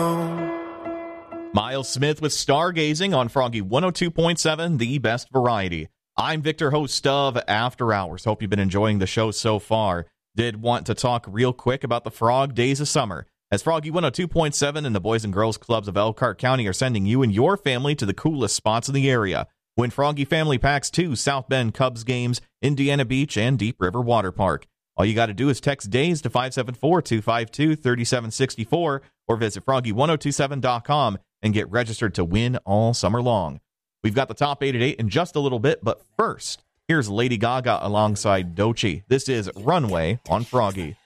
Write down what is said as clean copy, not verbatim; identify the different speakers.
Speaker 1: Miles Smith with Stargazing on Froggy 102.7, the best variety. I'm Victor, host of After Hours. Hope you've been enjoying the show so far. Did want to talk real quick about the Frog Days of Summer, as Froggy 102.7 and the Boys and Girls Clubs of Elkhart County are sending you and your family to the coolest spots in the area. Win Froggy Family Packs to South Bend Cubs games, Indiana Beach, and Deep River Water Park. All you got to do is text DAYS to 574-252-3764 or visit froggy1027.com and get registered to win all summer long. We've got the top 8 at 8 in just a little bit, but first, here's Lady Gaga alongside Doechii. This is Runway on Froggy.